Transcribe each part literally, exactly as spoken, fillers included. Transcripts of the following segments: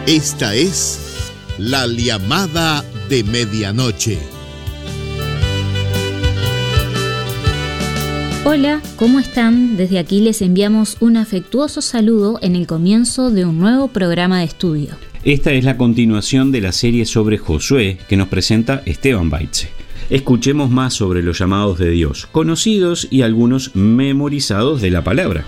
Esta es la llamada de medianoche. Hola, ¿cómo están? Desde aquí les enviamos un afectuoso saludo en el comienzo de un nuevo programa de estudio. Esta es la continuación de la serie sobre Josué que nos presenta Esteban Baitze. Escuchemos más sobre los llamados de Dios, conocidos y algunos memorizados de la palabra.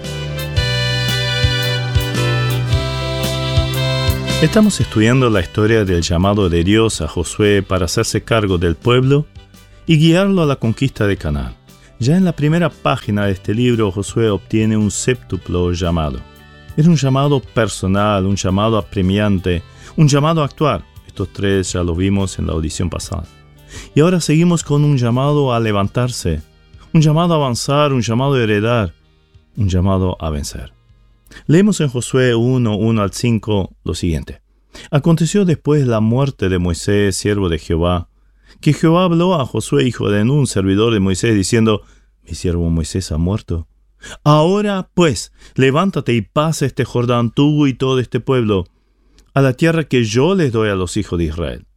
Estamos estudiando la historia del llamado de Dios a Josué para hacerse cargo del pueblo y guiarlo a la conquista de Canaán. Ya en la primera página de este libro, Josué obtiene un séptuplo llamado. Era un llamado personal, un llamado apremiante, un llamado a actuar. Estos tres ya lo vimos en la audición pasada. Y ahora seguimos con un llamado a levantarse, un llamado a avanzar, un llamado a heredar, un llamado a vencer. Leemos en Josué uno, uno al cinco lo siguiente. Aconteció después de la muerte de Moisés, siervo de Jehová, que Jehová habló a Josué, hijo de Nun, servidor de Moisés, diciendo: Mi siervo Moisés ha muerto. Ahora, pues, levántate y pasa este Jordán, tú y todo este pueblo, a la tierra que yo les doy a los hijos de Israel.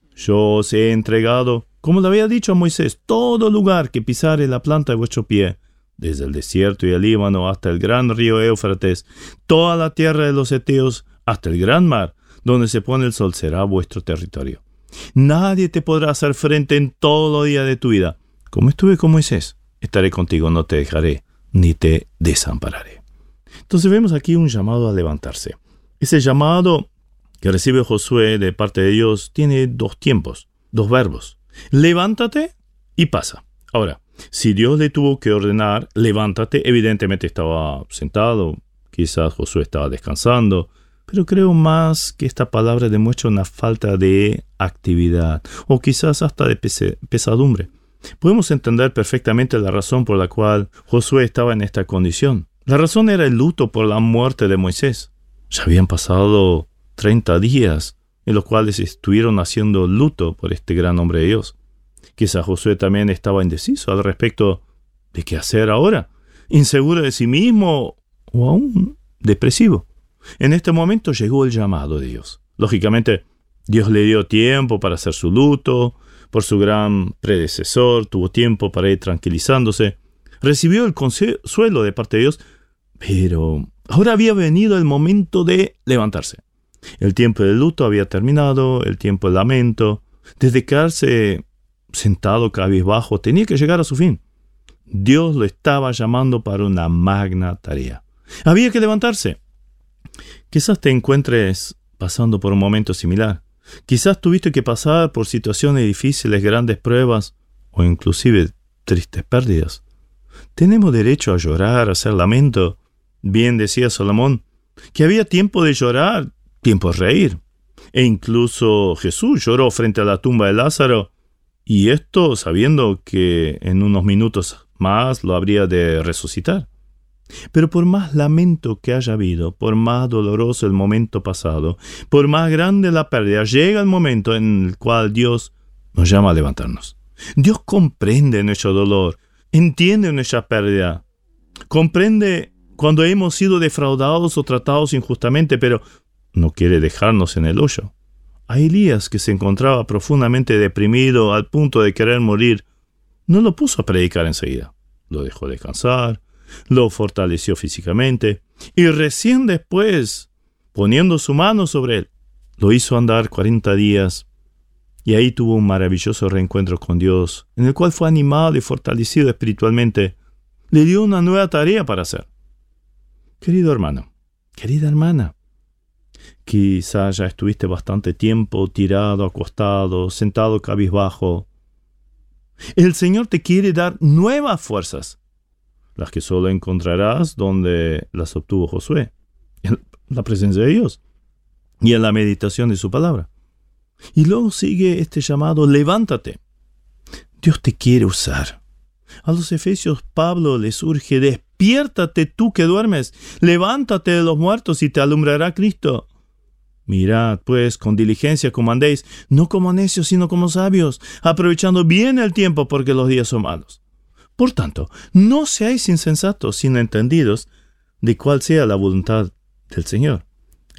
Yo os he entregado, como le había dicho a Moisés, todo lugar que pisare la planta de vuestro pie, desde el desierto y el Líbano hasta el gran río Éufrates, toda la tierra de los heteos hasta el gran mar, donde se pone el sol, será vuestro territorio. Nadie te podrá hacer frente en todo los días de tu vida. Como estuve con Moisés, estaré contigo, no te dejaré, ni te desampararé. Entonces vemos aquí un llamado a levantarse. Ese llamado que recibe Josué de parte de Dios tiene dos tiempos, dos verbos. Levántate y pasa. Ahora, si Dios le tuvo que ordenar, levántate, evidentemente estaba sentado, quizás Josué estaba descansando, pero creo más que esta palabra demuestra una falta de actividad, o quizás hasta de pes- pesadumbre. Podemos entender perfectamente la razón por la cual Josué estaba en esta condición. La razón era el luto por la muerte de Moisés. Ya habían pasado treinta días en los cuales estuvieron haciendo luto por este gran hombre de Dios. Quizá Josué también estaba indeciso al respecto de qué hacer ahora, inseguro de sí mismo o aún depresivo. En este momento llegó el llamado de Dios. Lógicamente, Dios le dio tiempo para hacer su luto por su gran predecesor, tuvo tiempo para ir tranquilizándose, recibió el consuelo de parte de Dios, pero ahora había venido el momento de levantarse. El tiempo de luto había terminado, el tiempo de lamento, desde quedarse sentado cabizbajo, tenía que llegar a su fin. Dios lo estaba llamando para una magna tarea. Había que levantarse. Quizás te encuentres pasando por un momento similar. Quizás tuviste que pasar por situaciones difíciles, grandes pruebas o inclusive tristes pérdidas. Tenemos derecho a llorar, a hacer lamento. Bien decía Salomón, que había tiempo de llorar, tiempo de reír. E incluso Jesús lloró frente a la tumba de Lázaro, y esto sabiendo que en unos minutos más lo habría de resucitar. Pero por más lamento que haya habido, por más doloroso el momento pasado, por más grande la pérdida, llega el momento en el cual Dios nos llama a levantarnos. Dios comprende nuestro dolor, entiende nuestra pérdida, comprende cuando hemos sido defraudados o tratados injustamente, pero no quiere dejarnos en el hoyo. A Elías, que se encontraba profundamente deprimido al punto de querer morir, no lo puso a predicar enseguida. Lo dejó descansar, lo fortaleció físicamente y recién después, poniendo su mano sobre él, lo hizo andar cuarenta días y ahí tuvo un maravilloso reencuentro con Dios, en el cual fue animado y fortalecido espiritualmente. Le dio una nueva tarea para hacer. Querido hermano, querida hermana, quizás ya estuviste bastante tiempo tirado, acostado, sentado cabizbajo. El Señor te quiere dar nuevas fuerzas, las que solo encontrarás donde las obtuvo Josué, en la presencia de Dios y en la meditación de su palabra. Y luego sigue este llamado: levántate. Dios te quiere usar. A los efesios Pablo les urge: despiértate tú que duermes, levántate de los muertos y te alumbrará Cristo. Mirad, pues, con diligencia como andéis, no como necios, sino como sabios, aprovechando bien el tiempo, porque los días son malos. Por tanto, no seáis insensatos, sino entendidos de cuál sea la voluntad del Señor.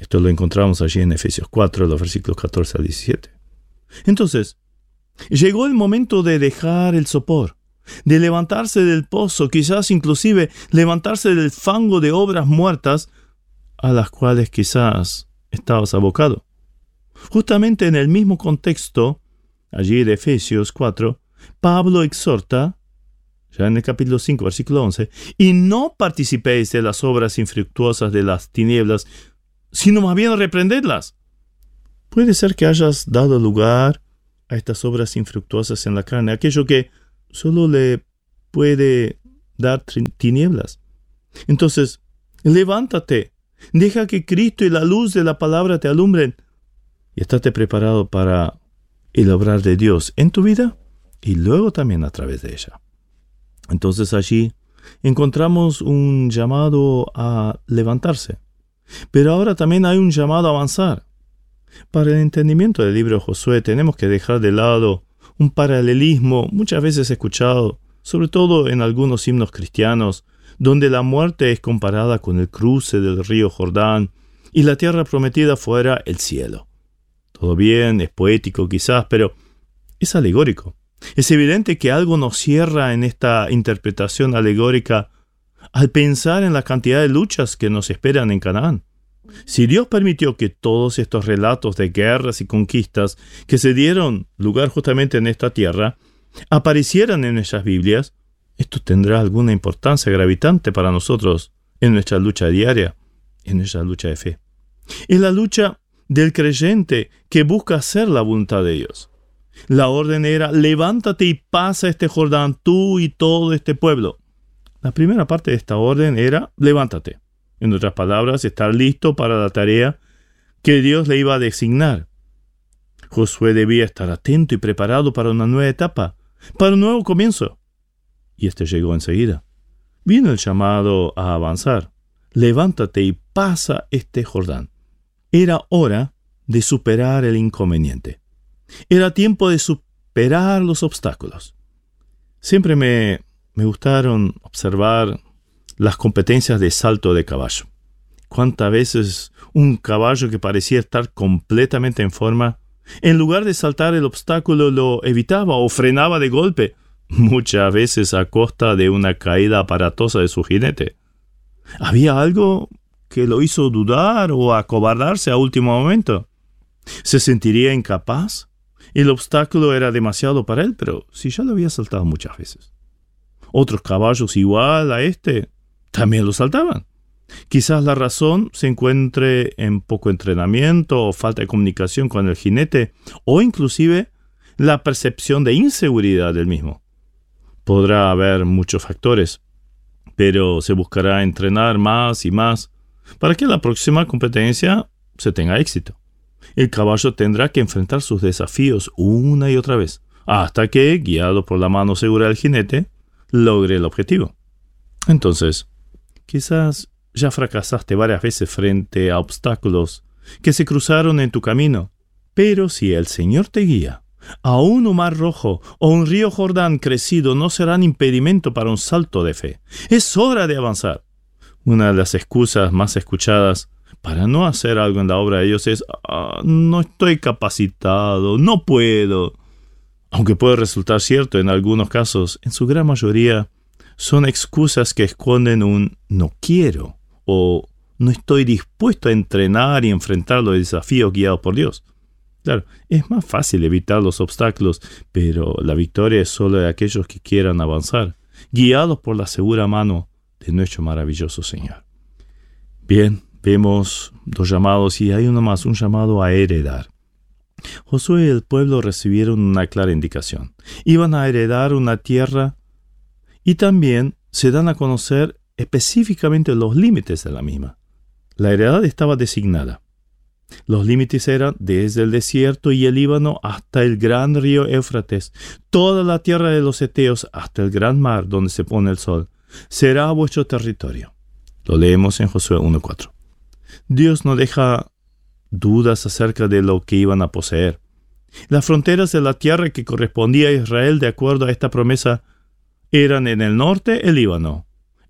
Esto lo encontramos allí en Efesios cuatro, los versículos catorce al diecisiete. Entonces, llegó el momento de dejar el sopor, de levantarse del pozo, quizás inclusive levantarse del fango de obras muertas a las cuales quizás estabas abocado. Justamente en el mismo contexto, allí de Efesios cuatro, Pablo exhorta, ya en el capítulo cinco, versículo once, y no participéis de las obras infructuosas de las tinieblas, sino más bien reprendedlas. Puede ser que hayas dado lugar a estas obras infructuosas en la carne, aquello que solo le puede dar tinieblas. Entonces, levántate, deja que Cristo y la luz de la palabra te alumbren y estate preparado para el obrar de Dios en tu vida y luego también a través de ella. Entonces allí encontramos un llamado a levantarse, pero ahora también hay un llamado a avanzar. Para el entendimiento del libro de Josué tenemos que dejar de lado un paralelismo muchas veces escuchado, sobre todo en algunos himnos cristianos, donde la muerte es comparada con el cruce del río Jordán y la tierra prometida fuera el cielo. Todo bien, es poético quizás, pero es alegórico. Es evidente que algo nos cierra en esta interpretación alegórica al pensar en la cantidad de luchas que nos esperan en Canaán. Si Dios permitió que todos estos relatos de guerras y conquistas que se dieron lugar justamente en esta tierra aparecieran en nuestras Biblias, esto tendrá alguna importancia gravitante para nosotros en nuestra lucha diaria, en nuestra lucha de fe. Es la lucha del creyente que busca hacer la voluntad de Dios. La orden era: levántate y pasa este Jordán, tú y todo este pueblo. La primera parte de esta orden era: levántate. En otras palabras, estar listo para la tarea que Dios le iba a designar. Josué debía estar atento y preparado para una nueva etapa, para un nuevo comienzo. Y este llegó enseguida. Vino el llamado a avanzar. Levántate y pasa este Jordán. Era hora de superar el inconveniente. Era tiempo de superar los obstáculos. Siempre me, me gustaron observar las competencias de salto de caballo. Cuántas veces un caballo que parecía estar completamente en forma, en lugar de saltar el obstáculo, lo evitaba o frenaba de golpe, muchas veces a costa de una caída aparatosa de su jinete. ¿Había algo que lo hizo dudar o acobardarse a último momento? ¿Se sentiría incapaz? El obstáculo era demasiado para él, pero si ya lo había saltado muchas veces. Otros caballos igual a este también lo saltaban. Quizás la razón se encuentre en poco entrenamiento o falta de comunicación con el jinete, o inclusive la percepción de inseguridad del mismo. Podrá haber muchos factores, pero se buscará entrenar más y más para que la próxima competencia se tenga éxito. El caballo tendrá que enfrentar sus desafíos una y otra vez, hasta que, guiado por la mano segura del jinete, logre el objetivo. Entonces, quizás ya fracasaste varias veces frente a obstáculos que se cruzaron en tu camino, pero si el Señor te guía, aún un mar rojo o un río Jordán crecido no serán impedimento para un salto de fe. Es hora de avanzar. Una de las excusas más escuchadas para no hacer algo en la obra de Dios es: ah, no estoy capacitado, no puedo. Aunque puede resultar cierto en algunos casos, en su gran mayoría son excusas que esconden un no quiero o no estoy dispuesto a entrenar y enfrentar los desafíos guiados por Dios. Claro, es más fácil evitar los obstáculos, pero la victoria es solo de aquellos que quieran avanzar, guiados por la segura mano de nuestro maravilloso Señor. Bien, vemos dos llamados y hay uno más, un llamado a heredar. Josué y el pueblo recibieron una clara indicación. Iban a heredar una tierra y también se dan a conocer específicamente los límites de la misma. La heredad estaba designada. Los límites eran desde el desierto y el Líbano hasta el gran río Éufrates, toda la tierra de los heteos hasta el gran mar donde se pone el sol. Será vuestro territorio. Lo leemos en Josué uno cuatro. Dios no deja dudas acerca de lo que iban a poseer. Las fronteras de la tierra que correspondía a Israel de acuerdo a esta promesa eran en el norte el Líbano,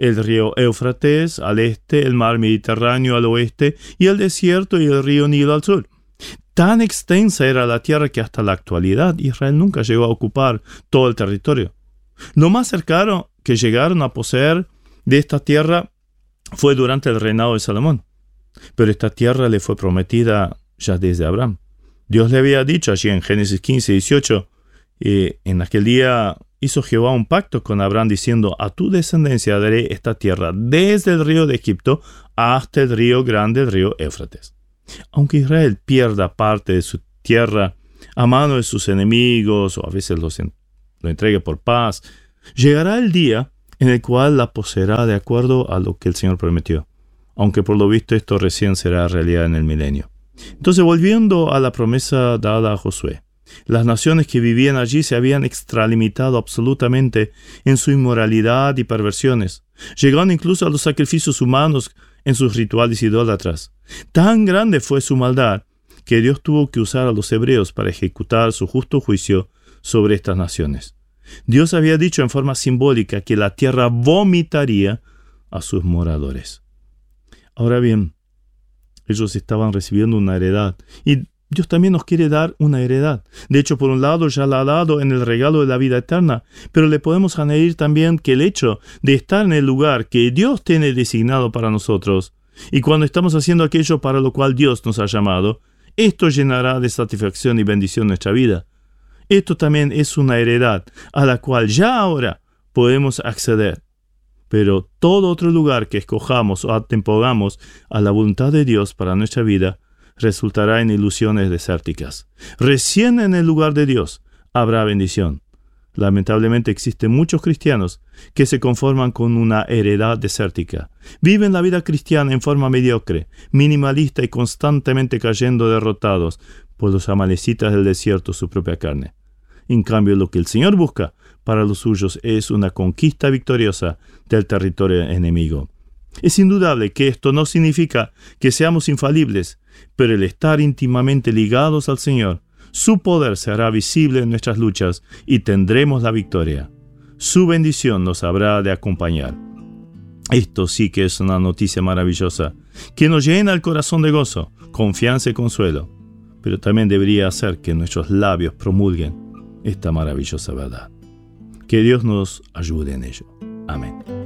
el río Éufrates al este, el mar Mediterráneo al oeste y el desierto y el río Nilo al sur. Tan extensa era la tierra que hasta la actualidad Israel nunca llegó a ocupar todo el territorio. Lo más cercano que llegaron a poseer de esta tierra fue durante el reinado de Salomón. Pero esta tierra le fue prometida ya desde Abraham. Dios le había dicho allí en Génesis quince, dieciocho, eh, en aquel día hizo Jehová un pacto con Abraham diciendo: a tu descendencia daré esta tierra desde el río de Egipto hasta el río grande, el río Éufrates. Aunque Israel pierda parte de su tierra a mano de sus enemigos, o a veces los en, lo entregue por paz, llegará el día en el cual la poseerá de acuerdo a lo que el Señor prometió, aunque por lo visto esto recién será realidad en el milenio. Entonces, volviendo a la promesa dada a Josué, las naciones que vivían allí se habían extralimitado absolutamente en su inmoralidad y perversiones, llegando incluso a los sacrificios humanos en sus rituales idólatras. Tan grande fue su maldad que Dios tuvo que usar a los hebreos para ejecutar su justo juicio sobre estas naciones. Dios había dicho en forma simbólica que la tierra vomitaría a sus moradores. Ahora bien, ellos estaban recibiendo una heredad y Dios también nos quiere dar una heredad. De hecho, por un lado ya la ha dado en el regalo de la vida eterna, pero le podemos añadir también que el hecho de estar en el lugar que Dios tiene designado para nosotros, y cuando estamos haciendo aquello para lo cual Dios nos ha llamado, esto llenará de satisfacción y bendición nuestra vida. Esto también es una heredad a la cual ya ahora podemos acceder. Pero todo otro lugar que escojamos o atempongamos a la voluntad de Dios para nuestra vida resultará en ilusiones desérticas. Recién en el lugar de Dios habrá bendición. Lamentablemente existen muchos cristianos que se conforman con una heredad desértica. Viven la vida cristiana en forma mediocre, minimalista y constantemente cayendo derrotados por los amalecitas del desierto, su propia carne. En cambio, lo que el Señor busca para los suyos es una conquista victoriosa del territorio enemigo. Es indudable que esto no significa que seamos infalibles, pero el estar íntimamente ligados al Señor, su poder se hará visible en nuestras luchas y tendremos la victoria. Su bendición nos habrá de acompañar. Esto sí que es una noticia maravillosa, que nos llena el corazón de gozo, confianza y consuelo, pero también debería hacer que nuestros labios promulguen esta maravillosa verdad. Que Dios nos ayude en ello. Amén.